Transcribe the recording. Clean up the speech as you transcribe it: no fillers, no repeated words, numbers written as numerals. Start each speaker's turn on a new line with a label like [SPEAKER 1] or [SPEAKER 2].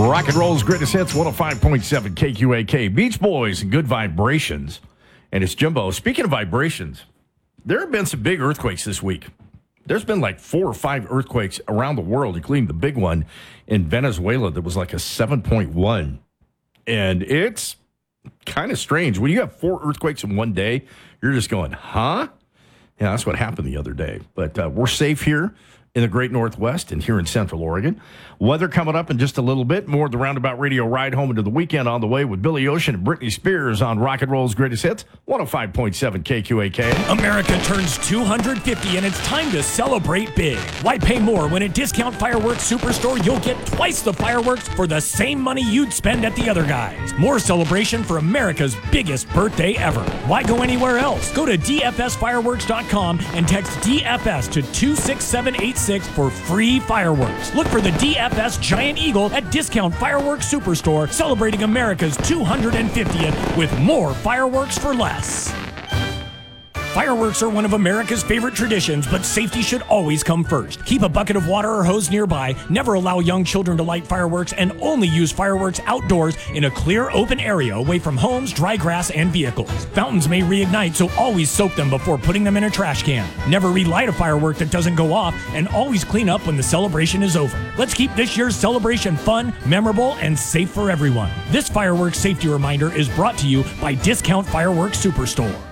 [SPEAKER 1] Rock and roll's greatest hits, 105.7 KQAK. Beach Boys and Good Vibrations. And it's Jimbo. Speaking of vibrations, there have been some big earthquakes this week. There's been like 4 or 5 earthquakes around the world, including the big one in Venezuela that was like a 7.1. And it's kind of strange. When you have 4 earthquakes in one day, you're just going, huh? Yeah, that's what happened the other day. But we're safe here in the great Northwest and here in Central Oregon. Weather coming up in just a little bit. More of the Roundabout Radio ride home into the weekend on the way with Billy Ocean and Britney Spears on Rock and Roll's Greatest Hits, 105.7 KQAK.
[SPEAKER 2] America turns 250 and it's time to celebrate big. Why pay more when at Discount Fireworks Superstore you'll get twice the fireworks for the same money you'd spend at the other guys? More celebration for America's biggest birthday ever. Why go anywhere else? Go to dfsfireworks.com and text DFS to 26786 for free fireworks. Look for the DFS Giant Eagle at Discount Fireworks Superstore, celebrating America's 250th with more fireworks for less. Fireworks are one of America's favorite traditions, but safety should always come first. Keep a bucket of water or hose nearby, never allow young children to light fireworks, and only use fireworks outdoors in a clear, open area away from homes, dry grass, and vehicles. Fountains may reignite, so always soak them before putting them in a trash can. Never relight a firework that doesn't go off, and always clean up when the celebration is over. Let's keep this year's celebration fun, memorable, and safe for everyone. This fireworks safety reminder is brought to you by Discount Fireworks Superstore.